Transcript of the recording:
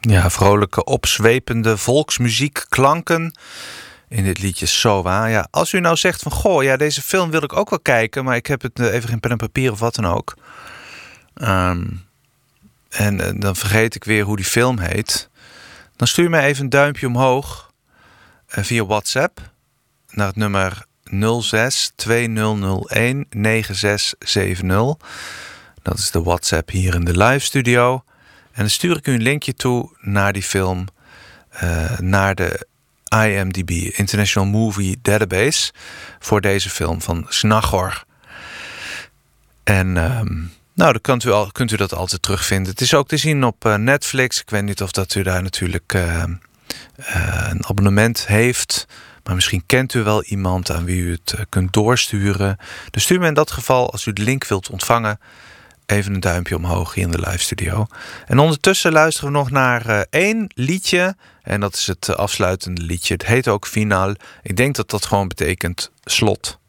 Ja, vrolijke, opzwepende volksmuziekklanken in dit liedje Sowa. Ja, als u nou zegt van, goh, ja, deze film wil ik ook wel kijken, maar ik heb het even geen pen en papier of wat dan ook. En dan vergeet ik weer hoe die film heet. Dan stuur mij even een duimpje omhoog via WhatsApp naar het nummer 06 2001 9670. Dat is de WhatsApp hier in de live studio. En dan stuur ik u een linkje toe naar die film, naar de IMDb, International Movie Database, voor deze film van Snachor. En dan kunt u dat altijd terugvinden. Het is ook te zien op Netflix. Ik weet niet of dat u daar natuurlijk een abonnement heeft, maar misschien kent u wel iemand aan wie u het kunt doorsturen. Dus stuur me in dat geval, als u de link wilt ontvangen, even een duimpje omhoog hier in de live studio. En ondertussen luisteren we nog naar één liedje. En dat is het afsluitende liedje. Het heet ook Finaal. Ik denk dat dat gewoon betekent slot.